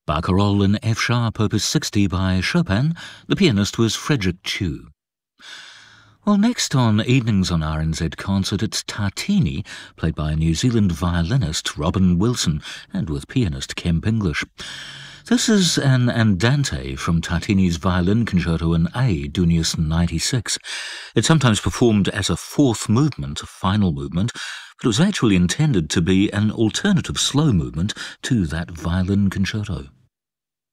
Barcarolle in F sharp, opus 60 by Chopin. The pianist was Frederick Chew. Well, next on Evenings on RNZ Concert, it's Tartini, played by New Zealand violinist Robin Wilson and with pianist Kemp English. This is an andante from Tartini's Violin Concerto in A, Junius 96. It's sometimes performed as a fourth movement, a final movement, but it was actually intended to be an alternative slow movement to that violin concerto.